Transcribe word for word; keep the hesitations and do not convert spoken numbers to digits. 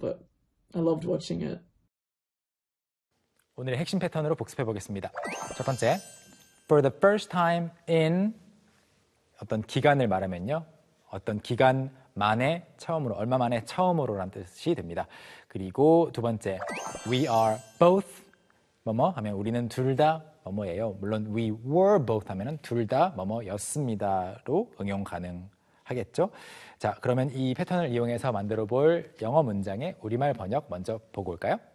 but I loved watching it. 오늘의 핵심 패턴으로 복습해 보겠습니다. 첫 번째, for the first time in 어떤 기간을 말하면요. 어떤 기간 만에 처음으로, 얼마 만에 처음으로라는 뜻이 됩니다. 그리고 두 번째, we are both 뭐뭐 하면 우리는 둘 다 뭐뭐예요. 물론 we were both 하면은 둘 다 뭐뭐였습니다로 응용 가능하겠죠. 자, 그러면 이 패턴을 이용해서 만들어 볼 영어 문장의 우리말 번역 먼저 보고 올까요?